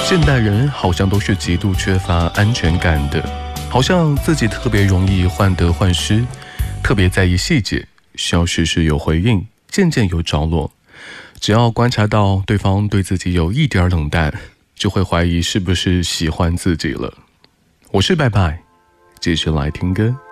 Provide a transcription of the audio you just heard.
现代人好像都是极度缺乏安全感的，好像自己特别容易患得患失，特别在意细节，需要事事有回应，件件有着落。只要观察到对方对自己有一点冷淡，就会怀疑是不是喜欢自己了。我是拜拜，继续来听歌。